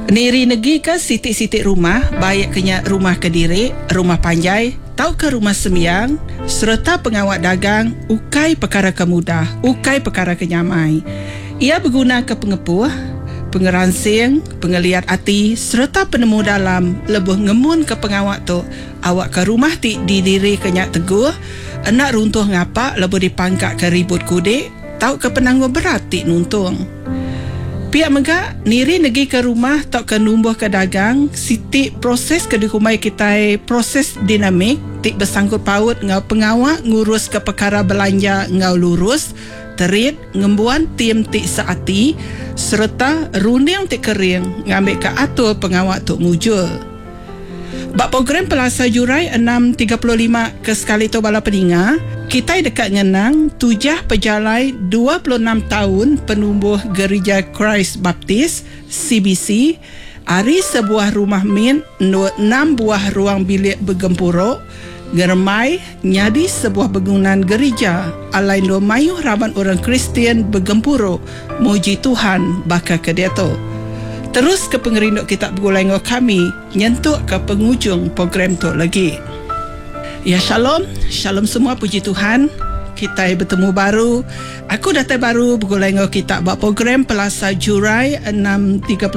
Niri negi ke sitik-sitik rumah, baik kenya rumah Kediri, rumah Panjai, tau ke rumah Semiang, serta pengawat dagang, ukai perkara kemudah, ukai perkara kenyamai. Ia berguna ke pengepuh, pengeransing, pengeliat hati, serta penemu dalam, lebih ngemun ke pengawat tu, awak ke rumah ti didiri kenyak teguh, enak runtuh ngapak, lebih dipangkat ke ribut kudik, tau ke penanggung berat ti nuntung. Pihak megak, niri negi ke rumah tak ke numbuh ke dagang, sitik proses ke dikumai kita proses dinamik, tik bersangkut paut ngau pengawak ngurus ke perkara belanja ngau lurus, terit ngembuan tim tik seati, serta runding tik kering ngambil ke atur pengawak tuk mujul. Bak program Pelasa Jurai 635 ke sekali tu bala peninga, kita dekat ngenang tujah pejalai 26 tahun penumbuh Gereja Christ Baptist CBC, hari sebuah rumah min 6 buah ruang bilik bergempuruk, ngeremai nyadi sebuah bangunan gereja alain do mayuh raban orang Kristian bergempuruk muji Tuhan bakal ke dia tu. Terus ke pengerinduk kita bergulai dengan kami nyentuk ke penghujung program tu lagi. Ya shalom, shalom semua, puji Tuhan. Kita bertemu baru. Aku datang baru bergulai dengan kita buat program Pelasa Jurai 635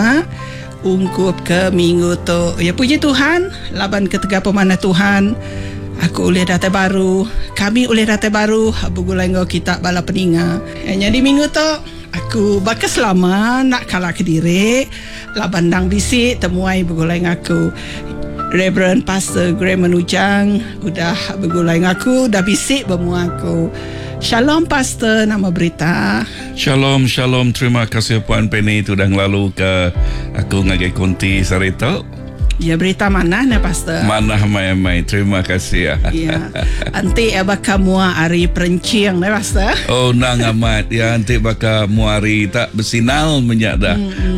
ungkup ke minggu tu. Ya puji Tuhan, laban ketiga pemana Tuhan. Aku boleh datang baru, kami boleh datang baru bergulai dengan kita bala peninga. Jadi minggu tu aku bakal selama nak kalah Kediri, laban dang bisik temuai bergulai dengan aku. Reverend Pastor Graham Menujang udah bergulai dengan aku, dah bisik bermu aku. Shalom Pastor, nama berita. Shalom, shalom. Terima kasih Puan Penny tu dah lalu ke aku ngagai konti sarito. Ya, berita mana ni Pastor? Mana mai-mai. Terima kasih ya. Ya. Anti bakal mua hari perenciang ni Pastor. Oh, nang amat ya, anti bakal muari tak bersinal menyak dah.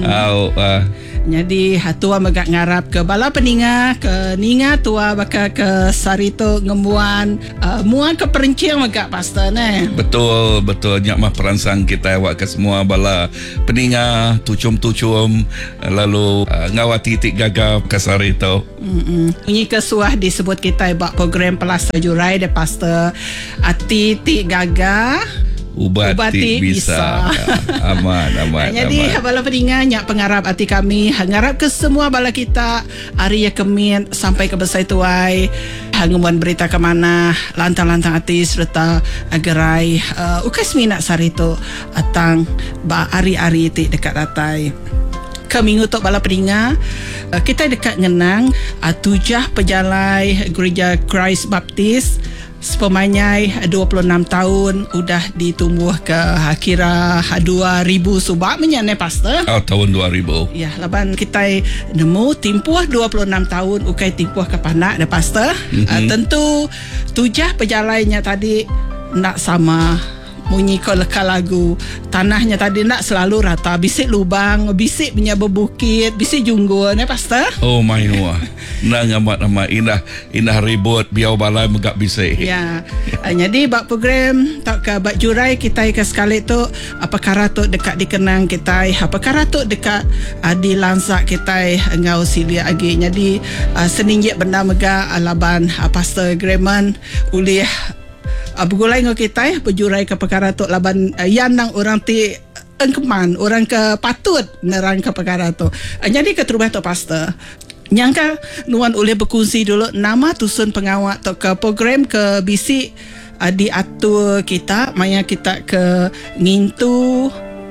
Jadi hatua megak ngarap ke bala peninga, ke ninga tua bakal ke sarito ngembuan muan ke perenciang megak Pastor ni. Betul, betul. Nyak mah peransang kita awak ke semua bala peninga, tucum-tucum lalu ngawati tik gagap ke sarito. Bunyi kesuah disebut kita buat program Pelasa Jurai de Pastor ati tik gagah ubati bisa. Aman. Jadi bala peninga nyak pengarap hati kami, ngarap ke semua bala kita hari ya kemin sampai ke besai tuai, hanguman berita ke mana lantang-lantang hati serta agerai ukas minat sarito atang ba hari-hari ti dekat datai. Ke minggu tu bala peninga kita dekat ngenang tujah pejalai Gereja Christ Baptist sepemanyai 26 tahun udah ditumbuh ke kira 2000 subak menyane Pastor. Tahun 2000. Ya, laban kita nemu timpuh 26 tahun ukai timpuh ke panak de Pastor. Tentu tujah pejalainya tadi nak sama bunyi ko leka lagu tanahnya tadi nak selalu rata, bisik lubang, bisik punya berbukit, bisik junggul ni Pastor. Oh my wah. Nang amat indah ribut biau balai megak bisik. Ya. Jadi bak program tak ke bak jurai kita ke sekali tu apa kara tu dekat dikenang kita, apa kara tu dekat di lansak kita ngau silia lagi. Jadi seninjek benda megak laban Pastor Greman ulih bergulai dengan kita berjurai ke perkara tu laban yang nang orang ti engkeman orang ke patut nerang ke perkara tu. Jadi keterubah tu Pastor nyangka nuan boleh berkongsi dulu nama tusun pengawat tu ke program ke bisik diatur kita maya kita ke ngintu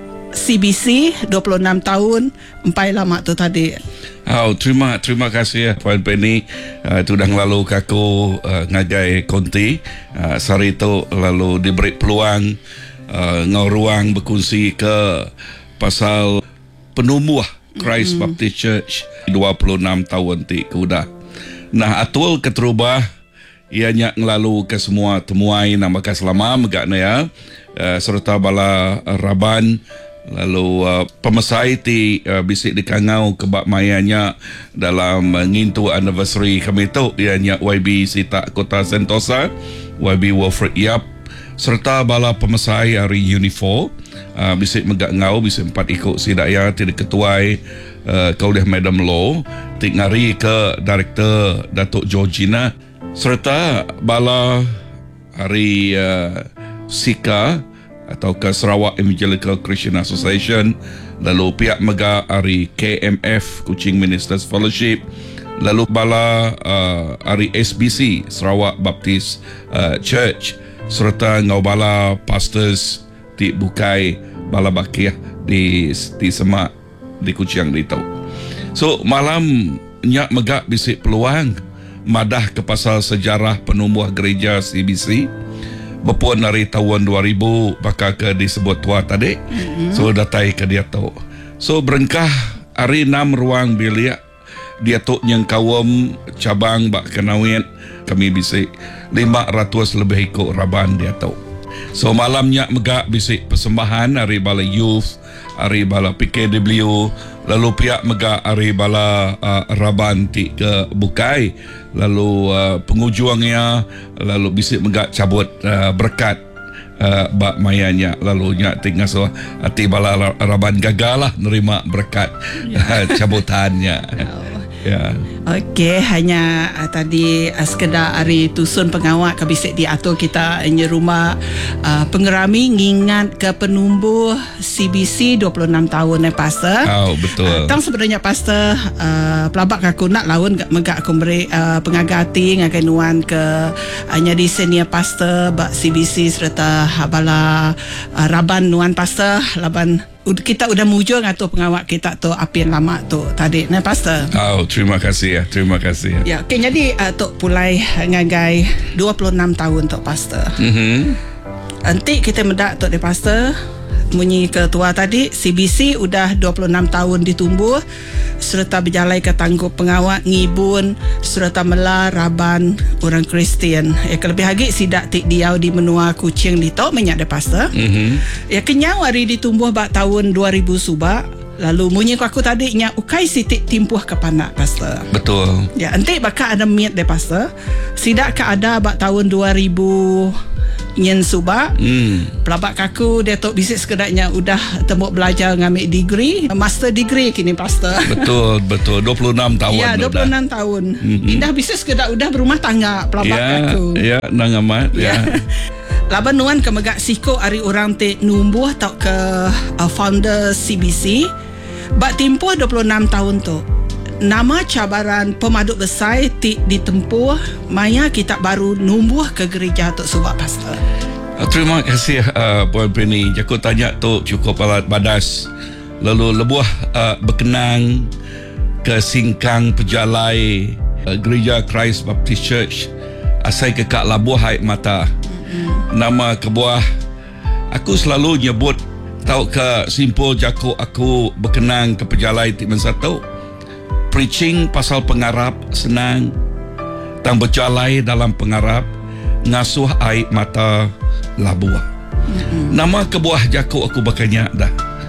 CBC 26 tahun empai lama tu tadi. Terima kasih ya Puan Penny. Itu dah lalu aku ngagai konti sarito lalu diberi peluang ngau ruang berkongsi ke pasal penumbuh Christ Baptist Church 26 tahun ti kuda. Nah atul keterubah ianya ngelalu ke semua temuai nama ka selama megakna ya serta bala raban lalu pemesai ti bisik dikangau kebak mayanya dalam ngintu anniversary kami tu ianya YB Sita Kota Sentosa, YB Wilfred Yap serta bala pemesai hari Unifor bisik megak ngau bisik empat ikut sidaya tidak ketuai kau lihat Madam Law tik ngari ke Director Datuk Georgina serta bala hari SIKA atau ke Sarawak Evangelical Christian Association, lalu pihak mega hari KMF Kuching Ministers Fellowship, lalu bala hari SBC Sarawak Baptist Church serta ngau bala pastors di Bukai bala bakiah di Semak di Kuching di tau. So malam nyak megak bisik peluang madah ke pasal sejarah penumbuh gereja CBC berpuan dari tahun 2000 bakal ke disebut tua tadi. So datai ke dia tahu. So berengkah hari 6 ruang bilik dia tu yang kawam cabang bak kenawin kami bisik 500 lebih ikut raban dia tahu. So malamnya megak bisik persembahan hari bala youth, hari bala PKW, lalu pihak megak hari bala raban ti ke Bukai, lalu pengujuangnya, lalu bisik megak cabut berkat bak mayanya, lalu nya tinggal so hati bala raban gagal lah nerima berkat cabutannya. Ya. Okey, hanya tadi sekedar hari tusun pengawak kabisik diatur kita hanya rumah pengerami ngingat ke penumbuh CBC 26 tahun pastor. Oh, betul. Tang sebenarnya pastor pelabak aku nak lawan megak aku beri pengagati ngagai nuan ke hanya di senior pastor bak CBC serta bala raban nuan pastor laban kita udah mujur ngatur pengawak kita tu apian lama tu tadi nah pastor. Oh, terima kasih ya. Terima kasih. Ya, okay, jadi tok pulai ngagai 26 tahun tok pastor. Nanti kita mendak tok di pastor munyi ketua tadi CBC udah 26 tahun ditumbuh serta berjalai ke tanggup pengawak ngibun serta mela raban orang Kristian. Ya kelebih lagi sidak tik diau di menua Kuching di tok menyak de pastor. Ya kenyang hari ditumbuh bak tahun 2000 subak. Lalu munyi aku tadi nya ukai sitik timpuh ke panak pastor. Betul. Ya ente bakal ada miat de pastor. Sidak ke ada bak tahun 2000 nyen subak. Pelabak kaku dia tok bisik sekedaknya udah tembok belajar ngambil degree, master degree kini pastor. Betul, betul. 26 tahun. Ya, 26 tahun. Indah bisik sekedak udah berumah tangga pelabak kaku. Ya, nang amat. Ya. Laban nuan ke megak siko ari orang te numbuh tau ke founder CBC bak timpuh 26 tahun tu. Nama cabaran pemaduk besar ti ditempuh maya kita baru numbuh ke gereja tu subak pastor. Terima kasih Puan Penny. Aku tanya tu cukup alat badas. Lalu lebuah berkenang ke singkang pejalai gereja Christ Baptist Church asai ke Kak Labuh Haid Mata. Nama kebuah aku selalu nyebut tau ke simpul jako aku berkenang ke pejalai ti mensatu. Preaching pasal pengarap senang, tang berjalai dalam pengarap ngasuh air mata labuah. Nama kebuah jako aku bakanya dah.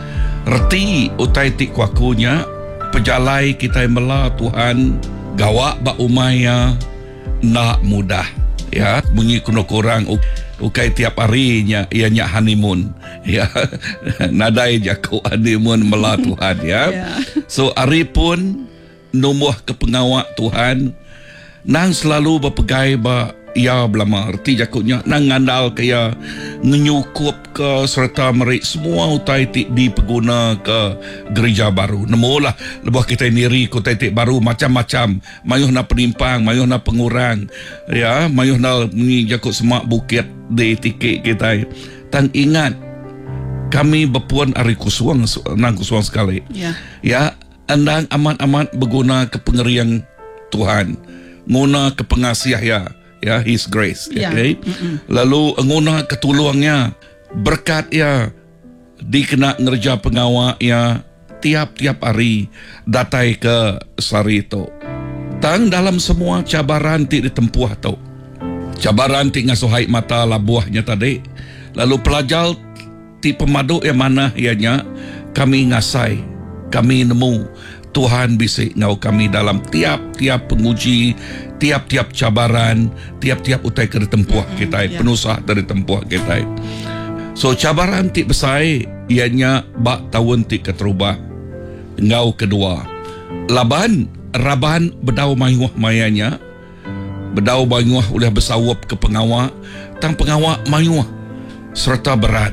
Reti utai tik kuakunya pejalai kita mela Tuhan gawak ba umaya nak mudah. Ya, bunyi kuno kurang ukai tiap harinya ianya honeymoon. Ya, nadai jako honeymoon mela Tuhan ya. So hari pun numbuh ke pengawak Tuhan nang selalu berpegai ba ia belama erti jakutnya nang ngandal kaya menyukup ke serta merik semua utai tik di pengguna ke gereja baru nemolah lebuh kita niri ku tik baru macam-macam mayuh na penimpang mayuh na pengurang ya mayuh na ni jakut semak bukit di tiket kita tang ingat kami berpuan ari kusuang nang kusuang sekali ya andang amat-amat berguna ke pengerian Tuhan nguna ke pengasiah ya His grace okay? Lalu nguna ketulungnya berkat ya dikena ngerja pengawak ya tiap-tiap hari datai ke sari itu tang dalam semua cabaran ti ditempuh tu cabaran ti ngasuhai mata labuahnya tadi lalu pelajar ti pemaduk yang mana ianya kami ngasai kami nemu Tuhan bisik ngau kami dalam tiap-tiap penguji, tiap-tiap cabaran, tiap-tiap utai ke ditempuh kita, penusah dari tempuh kita. So cabaran ti besar ianya bak tahun ti keterubah. ngau kedua. Laban raban bedau mayuah mayanya, bedau mayuah oleh bersawap ke pengawak, tang pengawak mayuah serta berat.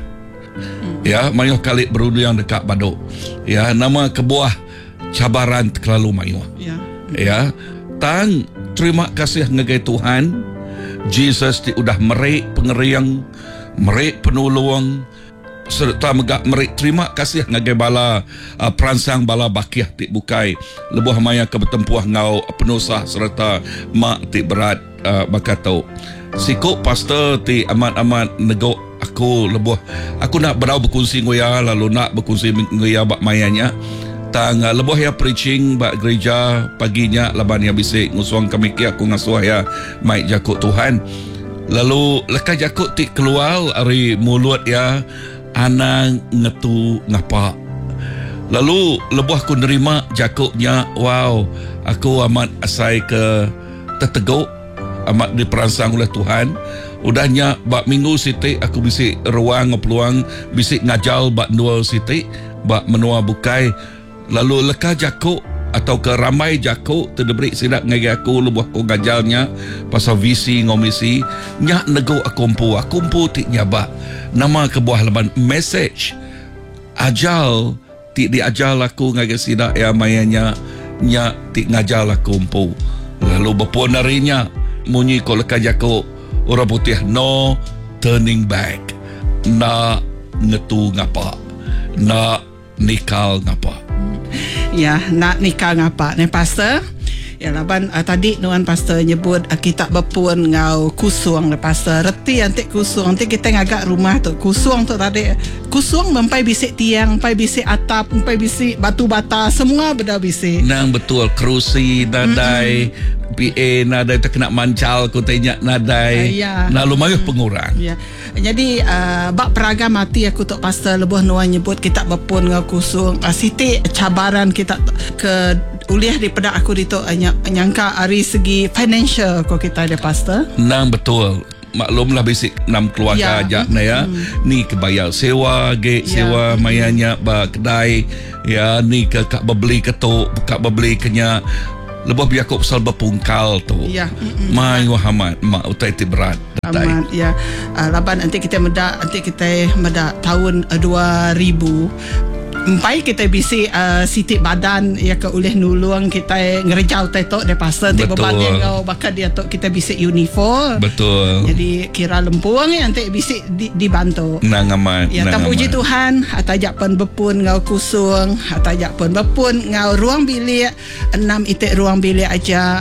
Ya, mayuah kalik berundang dekat baduk. Ya, nama kebuah cabaran terlalu mayuah. Ya, tang terima kasih ngagai Tuhan. Jesus udah merik pengeriang, merik penolong, serta merik terima kasih ngagai bala peransang bala bakiah ti bukai lebuh maya ke bertempuah ngau penusah serta mak ti berat bakatau. Sikuk pastor ti amat-amat nego aku lebuh aku nak berau berkongsi ngoya lalu nak berkongsi ngoya bak mayanya. Tang lebuh ya preaching bak gereja paginya laban ya bisik ngusuang kami ki aku ngasuh ya mai jakut Tuhan. Lalu lekas jakut ti keluar ari mulut ya ana ngetu ngapa. Lalu lebuh aku nerima jakutnya, wow, aku amat asai ke terteguk, amat diperansang oleh Tuhan. Udahnya bak minggu siti aku bisik ruang peluang bisik ngajal bak dua siti bak menua bukai. Lalu lekas jakut atau ke ramai jakut terdebrik sidak ngagi aku lebuh aku ngajalnya pasal visi ngomisi nyak nego akumpu ti nyabak nama kebuah leban message ajal ti diajal aku ngagi sidak ya mayanya nyak ti ngajal akumpu. Lalu berpuan harinya munyi ko lekas jakut orang putih no turning back, nak ngetu ngapa, nak nikal ngapa. Ya, nak nikah ngapa ni pastor? Ya laban tadi nuan pastor nyebut kita berpun ngau kusung le pastor. Reti antik kusung, antik kita ngagak rumah tu. Kusung tu tadi. Kusung mempai bisik tiang, mempai bisik atap, mempai bisik batu bata, semua benda bisik. Nang betul kerusi nadai, PA nadai terkena mancal ku tanya nadai. Nah lumayan pengurang. Ya. Jadi bak peraga mati aku tok pastor lebuh nuan nyebut kita berpun ngau kusung. Siti cabaran kita ke uliah daripada aku ditok nyangka dari segi financial ko kita ada pastor. Nang betul. Maklumlah basic 6 keluarga ajak na ya. Ni kebayar sewa sewa mayanya ba kedai ya ni ke kak bebeli ketuk kak bebeli kenya lebih biar kau pasal berpungkal tu. Ya. Mai Muhammad mak utai ti berat. Amat ya. Laban nanti kita meda tahun 2000 empai kita bisi sitik badan ya ke oleh nulung kita ngerejau tetok de pasal ti beban ngau bakal dia tok kita bisi uniform. Betul. Jadi kira lempuang nanti bisi dibantu. Nang amat. Ya tak puji Tuhan atajak pun berpun ngau kusung, atajak pun berpun ngau ruang bilik 6 itik ruang bilik aja.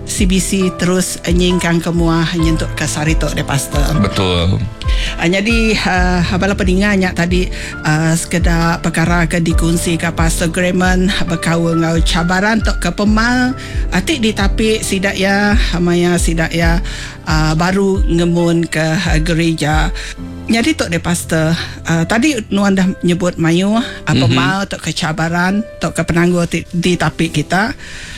CBC terus nyingkang kemua nyentuk ke sarito de pastor. Betul. Jadi bala pendengarnya tadi sekedar perkara ke dikunci ke pastor Grayman berkau ngau cabaran tok ke pemal atik ditapi sidak ya maya sidak ya baru ngemun ke gereja. Jadi tok de pastor tadi nuan dah nyebut mayu pemal tok ke cabaran tok ke penangguh ditapi kita.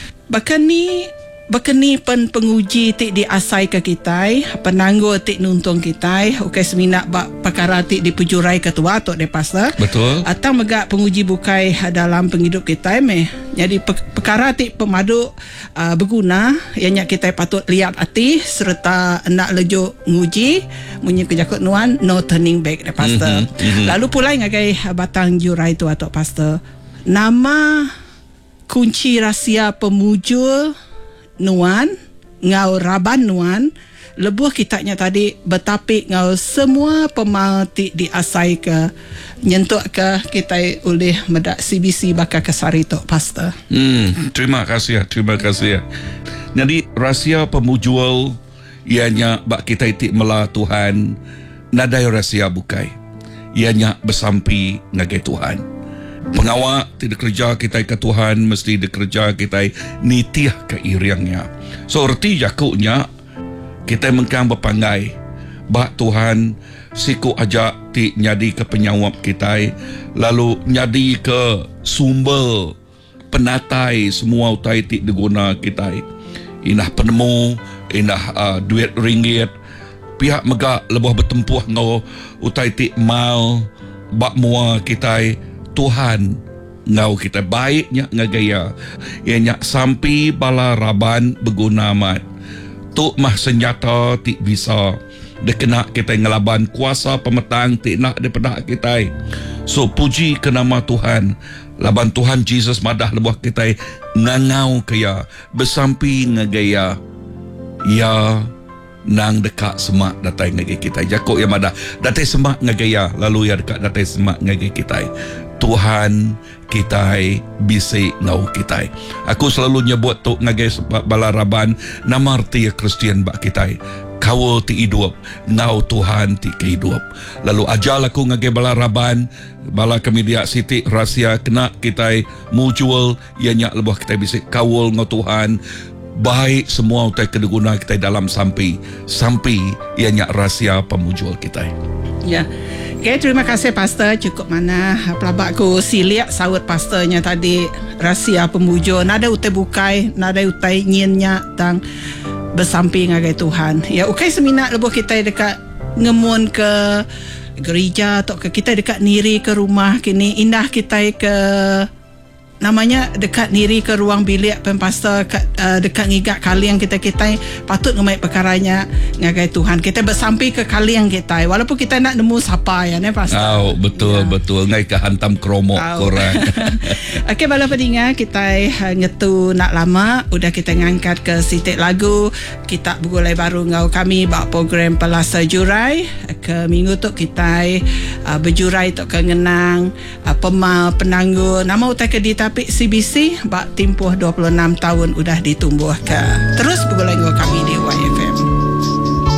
Bekeni pen penguji tik diasai ke kita, penangguh tik nuntung kita, okey seminak bak perkara tik dipujurai ketua tok de pastor. Betul. Atau megak penguji bukai dalam penghidup kita meh. Jadi perkara tik pemadu berguna yang kita patut lihat hati serta nak lejo nguji munyi kejakut nuan no turning back de pastor. Lalu pula ngagai batang jurai tu tok pastor. Nama kunci rahsia pemujul nuan ngau raban nuan lebuh kitanya tadi betapik ngau semua pemalti diasai ke nyentuk ke kita oleh medak CBC bakal kesari tok pastor. Terima kasih. Jadi rahsia pemujul ianya bak kita itik mela Tuhan nadai rahsia bukai ianya bersampi ngagai Tuhan. Pengawak tidak kerja kita ke Tuhan mesti dikerja kita nitiah ke iriangnya. So erti jakuknya kita mengkang berpangai bak Tuhan siku ajak ti nyadi ke penyawap kita lalu nyadi ke sumber penatai semua utai ti diguna kita. Inah penemu, inah duit ringgit pihak megak lebih bertempuh ngau utai ti mal bak mua kita Tuhan ngau kita baiknya ngagaya ianya sampai bala raban berguna mat tuk mah senjata tik bisa dekena kita ngelaban kuasa pemetang tik nak daripada kita. So puji ke nama Tuhan, laban Tuhan Jesus madah lebuh kita ngangau kaya bersampi ngagaya ya nang dekat semak datai ngagay kita jakok ya madah datai semak ngagaya lalu ya dekat datai semak ngagay kita. Tuhan kita bisik ngau kita. Aku selalu nyebut tok ngagay balaraban nama arti Kristian bak kita. Kawal ti hidup, ngau Tuhan ti kehidup. Lalu ajal aku ngagay balaraban, bala kami dia siti rahsia kena kita mutual ianya lebuh kita bisik kawal ngau Tuhan. Baik semua utai kedeguna kita dalam sampai ianya rahsia pemujual kita. Ya. Okay, terima kasih Pastor. Cukup mana pelabakku siliak sawut pastornya tadi rahsia pemujul. Nada utai bukai, nada utai nyinya tang bersamping ngagai Tuhan. Ya, ukai seminat lebuh kita dekat ngemun ke gereja atau ke kita dekat niri ke rumah kini indah kita ke namanya dekat niri ke ruang bilik pastor dekat ngigak kaliang kita patut ngemai perkaranya ngagai Tuhan kita bersampai ke kaliang kita walaupun kita nak nemu siapa ya ne pastor. Betul ngai ke hantam kromok korang. Okey bala pendengar kita ngetu nak lama udah kita ngangkat ke sitik lagu kita begulai baru ngau kami bak program Pelasa Jurai ke minggu tu kita berjurai tok ke ngenang pemal penangguh nama utai ke tapi CBC bak tempoh 26 tahun udah ditumbuhkan. Terus bergulai kami di YFM.